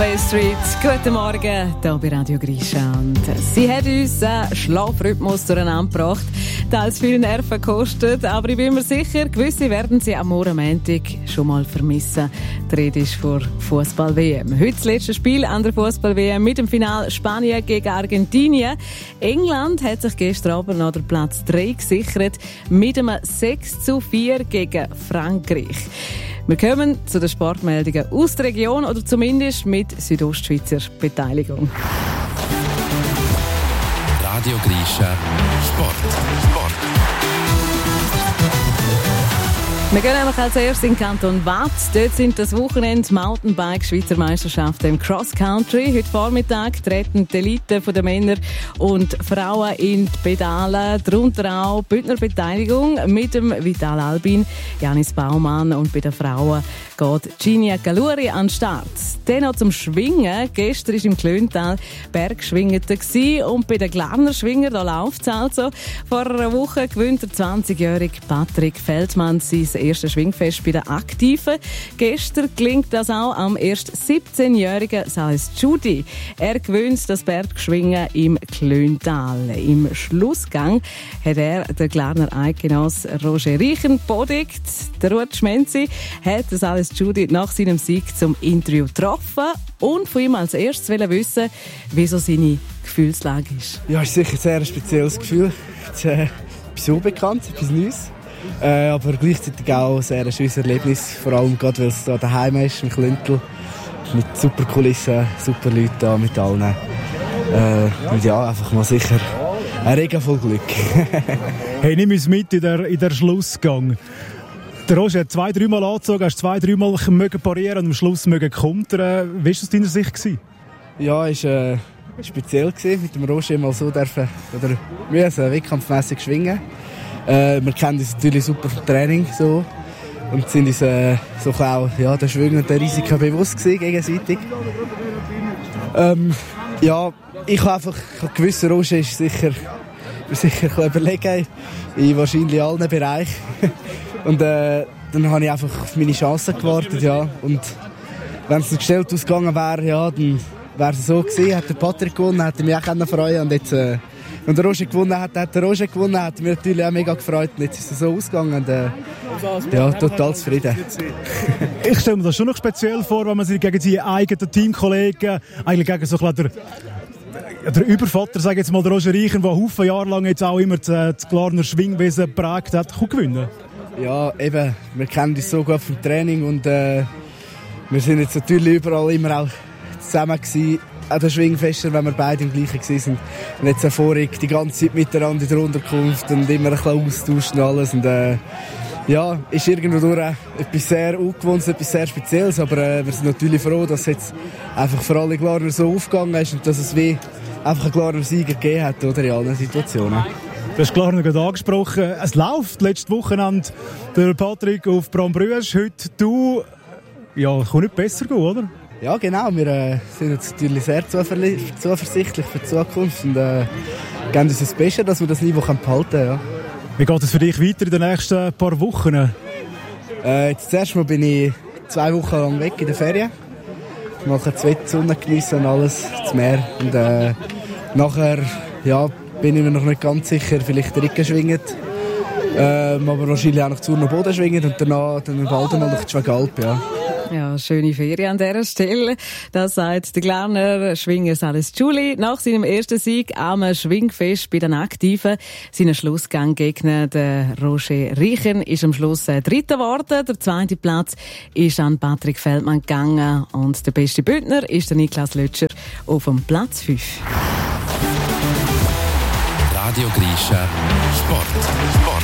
Street. Guten Morgen, hier bei Radio Grisha. Und sie hat uns einen Schlafrhythmus durcheinander gebracht, teils viel Nerven gekostet, aber ich bin mir sicher, gewisse werden sie am Montag schon mal vermissen. Die Rede ist vor Fußball-WM. Heute das letzte Spiel an der Fußball-WM mit dem Finale Spanien gegen Argentinien. England hat sich gestern Abend noch den Platz 3 gesichert mit einem 6:4 gegen Frankreich. Wir kommen zu den Sportmeldungen aus der Region oder zumindest mit Südostschweizer Beteiligung. Radio Grisha Sport. Wir gehen nämlich als erstes in den Kanton Waadt. Dort sind das Wochenende Mountainbike-Schweizer Meisterschaften im Cross-Country. Heute Vormittag treten die Elite der Männer und Frauen in die Pedale. Darunter auch Bündner Beteiligung mit dem Vital Albin, Janis Baumann, und bei den Frauen geht Ginia Galuri an den Start. Dann noch zum Schwingen. Gestern war im Klöntal Bergschwingen und bei den Glarner Schwingern, da läuft es also. Vor einer Woche gewinnt der 20-jährige Patrick Feldmann sein erstes Schwingfest bei den Aktiven. Gestern gelingt das auch am erst 17-jährigen Salis Judy. Er gewinnt das Bergschwingen im Klöntal. Im Schlussgang hat er den Glarner Eidgenoss Roger Reichen bodigt. Der Ruud Schmenzi hat Salis Judy nach seinem Sieg zum Interview getroffen und von ihm als erstes wissen, wieso seine Gefühlslage ist. Ja, es ist sicher ein sehr spezielles Gefühl. Es ist etwas unbekannt, etwas Neues. Aber gleichzeitig auch ein sehr schönes Erlebnis, vor allem gerade, weil es da daheim ist, im Klüntel, mit super Kulissen, super Leuten da, mit allen. Und ja, einfach mal sicher ein Regen voll Glück. Hey, nimm uns mit in der Schlussgang. Der Roger hat 2-3 Mal angezogen, hast 2-3 Mal parieren und am Schluss kontern. Wie war das aus deiner Sicht? Ja, es war speziell, mit dem Roger mal so dürfen, oder müssen wettkampfmässig schwingen. Wir kennen uns natürlich super vom Training so, und sind uns so auch der Schwünge und der Risiken bewusst gewesen, gegenseitig. Ja, ich habe gewusst, Roger ist sicher überlegen in wahrscheinlich allen Bereichen. Und dann habe ich einfach auf meine Chancen gewartet, ja. Und wenn es gestellt ausgegangen wäre, ja, dann wäre es so gewesen. Hat der Patrick gewonnen, hätte mich auch freuen. Und jetzt, wenn der Roger gewonnen hat, hat der Roger gewonnen, hat mich natürlich auch mega gefreut. Und jetzt ist es so ausgegangen und ja, total zufrieden. Ich stelle mir das schon noch speziell vor, wenn man sich gegen seine eigenen Teamkollegen, eigentlich gegen so ein bisschen der Übervater, sage jetzt mal, der Roger Reichen, der Haufen Jahre lang jetzt auch immer das Glarner Schwingwesen geprägt hat, kann gewinnen. Ja, eben, wir kennen uns so gut vom Training und wir sind jetzt natürlich überall immer auch zusammen gewesen, an den Schwingfesten, wenn wir beide im gleichen waren. Und jetzt vorig die ganze Zeit miteinander in der Unterkunft und immer ein bisschen austauschen und alles. Und ja, ist irgendwo durch etwas sehr Ungewohntes, etwas sehr Spezielles, aber wir sind natürlich froh, dass es jetzt einfach für alle Glarner so aufgegangen ist und dass es wie einfach einen Glarner Sieger gegeben hat, oder, in allen Situationen. Du hast Glarner gerade angesprochen. Es läuft letzte Wochenende der Patrick auf Brambrüsch. Heute du. Ja, kann nicht besser gehen, oder? Ja, genau. Wir sind jetzt natürlich sehr zuversichtlich für die Zukunft und geben uns das Beste, dass wir das Niveau behalten können. Ja. Wie geht es für dich weiter in den nächsten paar Wochen? Jetzt zuerst mal bin ich 2 Wochen lang weg in der Ferien. Ich mache die Sonne geniessen und alles, das Meer. Und nachher, ja, bin ich mir noch nicht ganz sicher, vielleicht den Rücken schwingen, aber wahrscheinlich auch noch zu Boden schwingen und danach dann bald mal nach die Schwagalp, ja. Ja, schöne Ferien an dieser Stelle. Das sagt der Glarner Schwinger Salis Judy nach seinem ersten Sieg am Schwingfest bei den Aktiven. Seinen Schlussgang gegen den Roger Reichen ist am Schluss Dritter geworden. Der 2. Platz ist an Patrick Feldmann gegangen und der beste Bündner ist der Niklas Lötscher auf dem Platz 5. Radio Grisha Sport.